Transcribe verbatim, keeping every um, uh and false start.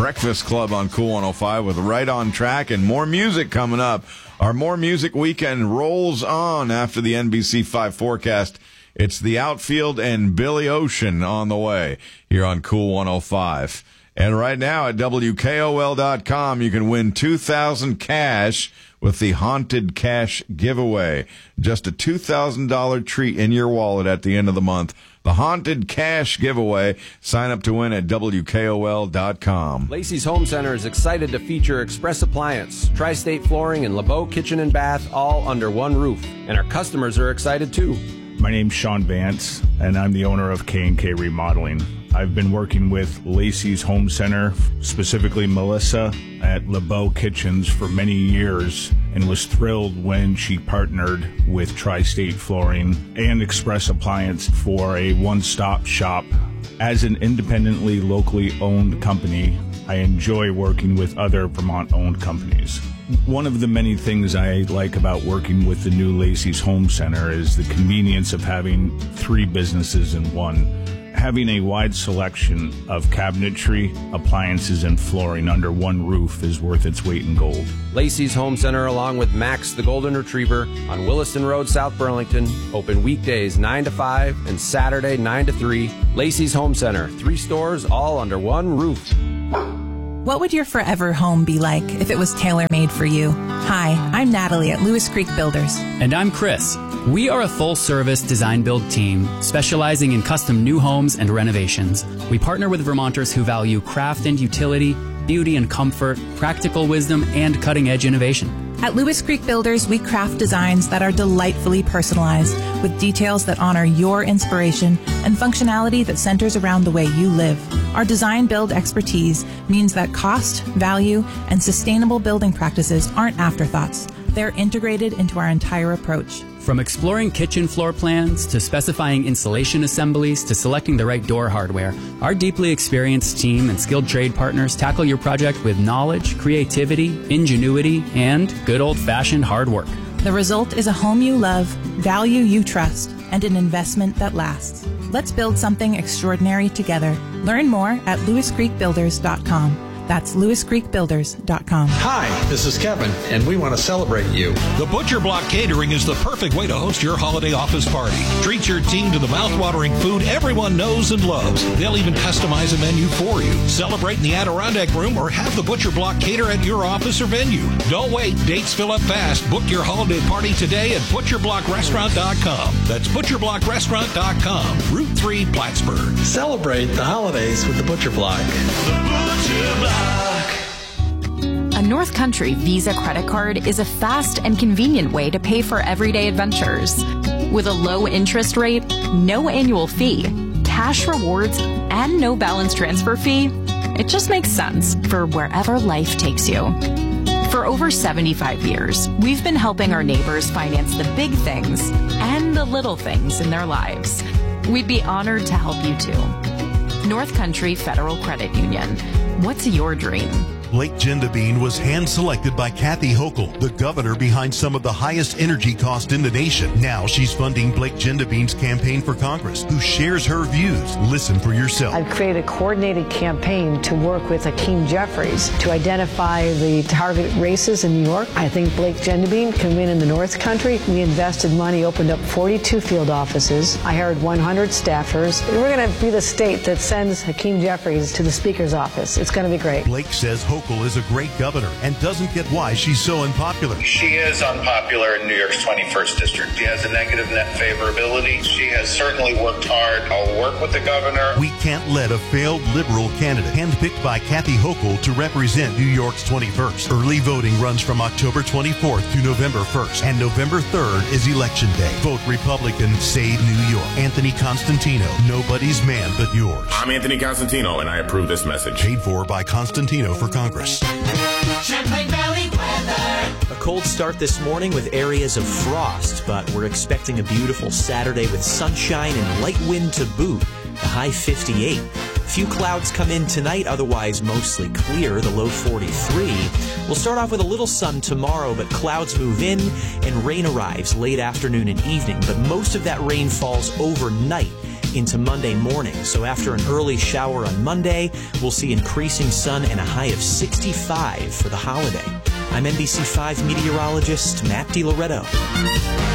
Breakfast Club on Cool one oh five with Right on Track and more music coming up. Our More Music weekend rolls on after the N B C five forecast. It's the Outfield and Billy Ocean on the way here on Cool one oh five. And right now at W K O L dot com, you can win two thousand dollars cash with the Haunted Cash giveaway. Just a two thousand dollars treat in your wallet at the end of the month. The Haunted Cash giveaway. Sign up to win at W K O L dot com. Lacey's Home Center is excited to feature Express Appliance, Tri-State Flooring, and LeBeau Kitchen and Bath all under one roof. And our customers are excited too. My name's Sean Vance, and I'm the owner of K and K Remodeling. I've been working with Lacey's Home Center, specifically Melissa at LeBeau Kitchens for many years, and was thrilled when she partnered with Tri-State Flooring and Express Appliance for a one-stop shop. As an independently, locally owned company, I enjoy working with other Vermont-owned companies. One of the many things I like about working with the new Lacey's Home Center is the convenience of having three businesses in one. Having a wide selection of cabinetry, appliances, and flooring under one roof is worth its weight in gold. Lacey's Home Center, along with Max the Golden Retriever, on Williston Road, South Burlington, open weekdays nine to five and Saturday nine to three. Lacey's Home Center, three stores all under one roof. What would your forever home be like if it was tailor-made for you? Hi, I'm Natalie at Lewis Creek Builders. And I'm Chris. We are a full-service design-build team specializing in custom new homes and renovations. We partner with Vermonters who value craft and utility, beauty and comfort, practical wisdom, and cutting-edge innovation. At Lewis Creek Builders, we craft designs that are delightfully personalized with details that honor your inspiration and functionality that centers around the way you live. Our design-build expertise means that cost, value, and sustainable building practices aren't afterthoughts. They're integrated into our entire approach. From exploring kitchen floor plans to specifying insulation assemblies to selecting the right door hardware, our deeply experienced team and skilled trade partners tackle your project with knowledge, creativity, ingenuity, and good old-fashioned hard work. The result is a home you love, value you trust, and an investment that lasts. Let's build something extraordinary together. Learn more at lewis creek builders dot com. That's lewis creek builders dot com. Hi, this is Kevin, and we want to celebrate you. The Butcher Block Catering is the perfect way to host your holiday office party. Treat your team to the mouth-watering food everyone knows and loves. They'll even customize a menu for you. Celebrate in the Adirondack Room or have the Butcher Block cater at your office or venue. Don't wait. Dates fill up fast. Book your holiday party today at butcher block restaurant dot com. That's butcher block restaurant dot com. Route three, Plattsburgh. Celebrate the holidays with the Butcher Block. The Butcher Block. A North Country Visa credit card is a fast and convenient way to pay for everyday adventures. With a low interest rate, no annual fee, cash rewards, and no balance transfer fee, it just makes sense for wherever life takes you. For over seventy-five years, we've been helping our neighbors finance the big things and the little things in their lives. We'd be honored to help you too. North Country Federal Credit Union. What's your dream? Blake Gendabine was hand-selected by Kathy Hochul, the governor behind some of the highest energy costs in the nation. Now she's funding Blake Gendabine's campaign for Congress, who shares her views. Listen for yourself. I've created a coordinated campaign to work with Hakeem Jeffries to identify the target races in New York. I think Blake Gendabine can win in the North Country. We invested money, opened up forty-two field offices. I hired one hundred staffers. We're going to be the state that sends Hakeem Jeffries to the Speaker's office. It's going to be great. Blake says Hochul is a great governor and doesn't get why she's so unpopular. She is unpopular in New York's twenty-first district. She has a negative net favorability. She has certainly worked hard. I'll work with the governor. We can't let a failed liberal candidate, handpicked by Kathy Hochul to represent New York's twenty-first. Early voting runs from October twenty-fourth to November first, and November third is Election Day. Vote Republican, save New York. Anthony Constantino, nobody's man but yours. I'm Anthony Constantino, and I approve this message. Paid for by Constantino for Congress. Champlain Valley weather. A cold start this morning with areas of frost, but we're expecting a beautiful Saturday with sunshine and light wind to boot. The high fifty-eight. A few clouds come in tonight, otherwise mostly clear, the low forty-three. We'll start off with a little sun tomorrow, but clouds move in and rain arrives late afternoon and evening. But most of that rain falls overnight into Monday morning. So after an early shower on Monday, we'll see increasing sun and a high of sixty-five for the holiday. I'm N B C five meteorologist Matt DiLoretto.